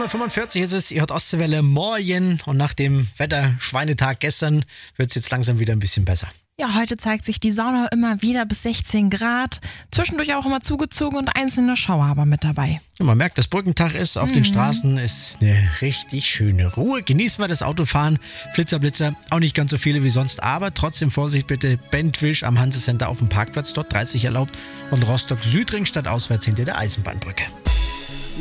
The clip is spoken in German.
7.45 Uhr ist es, ihr hört Ostseewelle morgen und nach dem Wetter-Schweinetag gestern wird es jetzt langsam wieder ein bisschen besser. Ja, heute zeigt sich die Sonne immer wieder bis 16 Grad. Zwischendurch auch immer zugezogen und einzelne Schauer aber mit dabei. Und man merkt, dass Brückentag ist. Auf den Straßen ist eine richtig schöne Ruhe. Genießen wir das Autofahren. Flitzer, Blitzer, auch nicht ganz so viele wie sonst. Aber trotzdem Vorsicht bitte. Bentwisch am Hansecenter auf dem Parkplatz, dort 30 erlaubt. Und Rostock-Südring statt auswärts hinter der Eisenbahnbrücke.